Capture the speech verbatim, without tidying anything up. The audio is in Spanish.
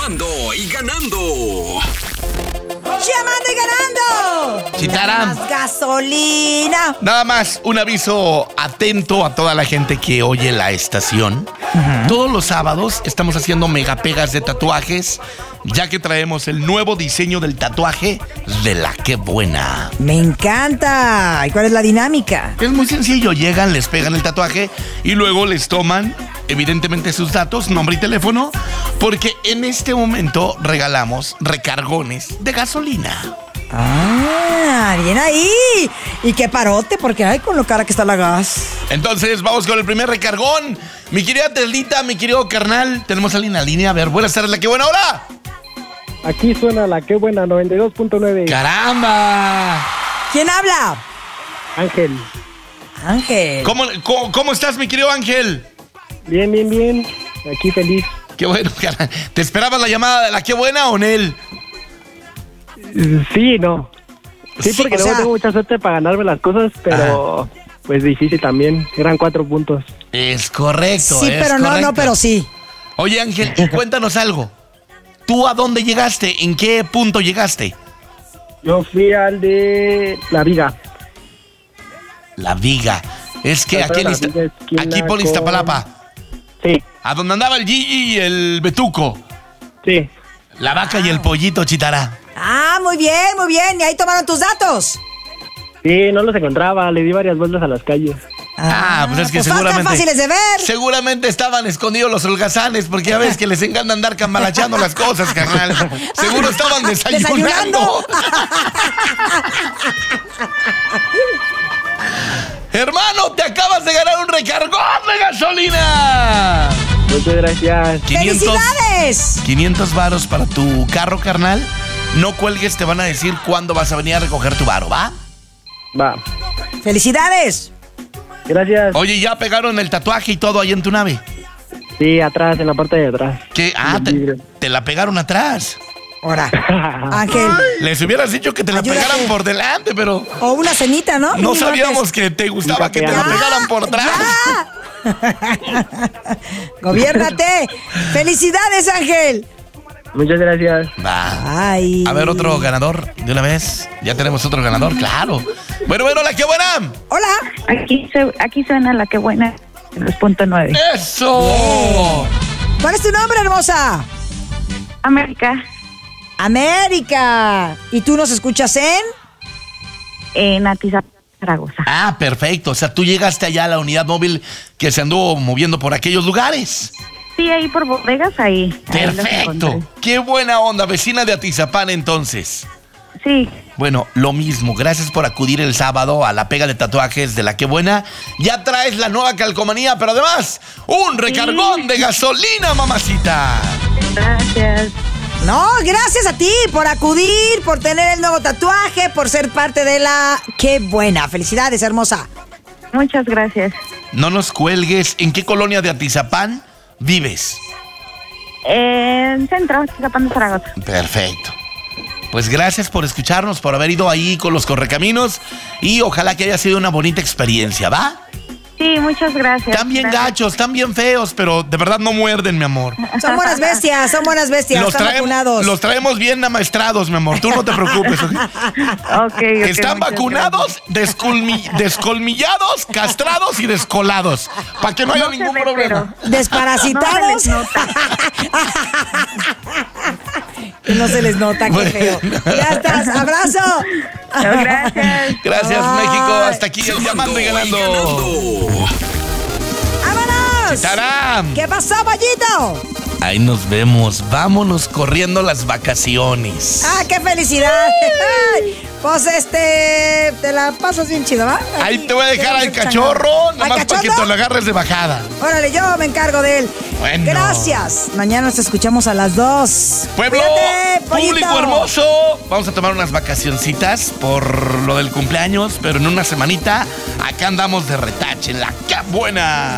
llamando y ganando. ¡Llamando y ganando! Chitara. Más gasolina. Nada más un aviso atento a toda la gente que oye la estación. Uh-huh. Todos los sábados estamos haciendo megapegas de tatuajes, ya que traemos el nuevo diseño del tatuaje de La Qué Buena. Me encanta. ¿Y cuál es la dinámica? Es muy sencillo. Llegan, les pegan el tatuaje y luego les toman, evidentemente, sus datos, nombre y teléfono, porque en este momento regalamos recargones de gasolina. Ah, bien ahí. Y qué parote, porque ay, con lo cara que está la gas. Entonces, vamos con el primer recargón. Mi querida Teldita, mi querido carnal, tenemos a alguien en la línea. A ver, buenas tardes, La Qué Buena, hola. Aquí suena La Qué Buena, noventa y dos punto nueve. ¡Caramba! ¿Quién habla? Ángel. Ángel. ¿Cómo, cómo, cómo estás, mi querido Ángel? Bien, bien, bien. Aquí feliz. Qué bueno, carnal. ¿Te esperabas la llamada de La Qué Buena o Nel? Sí, no. Sí, porque o luego sea, tengo mucha suerte para ganarme las cosas, pero ah. pues difícil también. Eran cuatro puntos. Es correcto, Sí, es pero correcto. no, no, pero sí. Oye, Ángel, y cuéntanos algo. ¿Tú a dónde llegaste? ¿En qué punto llegaste? Yo fui al de La Viga. La Viga. Es que aquí, en Ista- aquí por Iztapalapa. Sí. A donde andaba el Gigi y el Betuco. Sí. La vaca y el pollito, Chitara. Ah, muy bien, muy bien. Y ahí tomaron tus datos. Sí, no los encontraba. Le di varias vueltas a las calles. Ah, pues es que pues seguramente... faltan fáciles de ver. Seguramente estaban escondidos los holgazanes, porque ya ves que les encanta andar cambalacheando las cosas, carnal. Seguro estaban desayunando. Desayunando. Hermano, te acabas de ganar un recargón de gasolina. Muchas gracias. ¡Felicidades! quinientos varos para tu carro, carnal. No cuelgues, te van a decir cuándo vas a venir a recoger tu varo, ¿va? Va. ¡Felicidades! Gracias. Oye, ¿ya pegaron el tatuaje y todo ahí en tu nave? Sí, atrás, en la parte de atrás. ¿Qué? Ah, te, te la pegaron atrás. Ahora, Ángel. Les hubieras dicho que te la Ayúdate. pegaran por delante, pero... O una cenita, ¿no? No Mínimo sabíamos antes. que te gustaba que te la Ya, pegaran por atrás. ya. Gobiérnate. ¡Felicidades, Ángel! Muchas gracias. Va. Ay. A ver, otro ganador de una vez. Ya tenemos otro ganador, claro. Bueno, bueno, La Qué Buena. Hola. Aquí, se, aquí suena La Qué Buena, dos punto nueve. ¡Eso! ¿Cuál es tu nombre, hermosa? América, América. ¿Y tú nos escuchas en? en Atizapán, Zaragoza. Ah, perfecto. O sea, tú llegaste allá a la unidad móvil que se anduvo moviendo por aquellos lugares. Sí, ahí por bodegas, ahí. ahí los Perfecto. encontré. Qué buena onda, vecina de Atizapán, entonces. Sí, Bueno, lo mismo. Gracias por acudir el sábado a la pega de tatuajes de La Qué Buena. Ya traes la nueva calcomanía, pero además, un recargón de gasolina, mamacita. gracias. No, gracias a ti por acudir, por tener el nuevo tatuaje, por ser parte de la... ¡Qué buena! ¡Felicidades, hermosa! Muchas gracias. No nos cuelgues. ¿En qué colonia de Atizapán vives? En Centro, Atizapán de Zaragoza. Perfecto. Pues gracias por escucharnos, por haber ido ahí con los correcaminos y ojalá que haya sido una bonita experiencia, ¿va? Sí, muchas gracias. Están bien Gracias. gachos, están bien feos, pero de verdad no muerden, mi amor. Son buenas bestias, son buenas bestias, Los, están traem- vacunados. los traemos bien amaestrados, mi amor, tú no te preocupes. ¿Ok? Ok, ok, Están muchas vacunados, descolmi- descolmillados, castrados y descolados, para que no haya No se ningún ve, problema. Desparasitados. No se les nota. Que no se les nota, qué Bueno. feo. Ya estás, abrazo. No, gracias. Gracias, Ay. México, hasta aquí el llamando y ganando. ¡Vámonos! ¡Tarán! ¿Qué pasó, pollito? Ahí nos vemos, vámonos corriendo las vacaciones. ¡Ah, qué felicidad! Ay, pues este, te la pasas bien chido, ¿va? Ahí Aquí te voy a dejar al tenemos el cachorro, changarro. nada ¿Al más para que cachorro? te lo agarres de bajada. Órale, yo me encargo de él. Bueno. Gracias. Mañana nos escuchamos a las dos. Pueblo, Cuídate, pollito. público hermoso, vamos a tomar unas vacacioncitas por lo del cumpleaños, pero en una semanita acá andamos de retache, la Qué Buena.